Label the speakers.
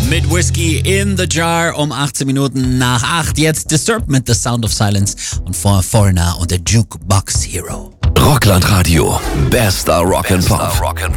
Speaker 1: Mit Whiskey in the Jar um 18 Minuten nach 8. Jetzt Disturbed mit The Sound of Silence und vor Foreigner und der Jukebox Hero.
Speaker 2: Rockland Radio. Bester Rock and Pop.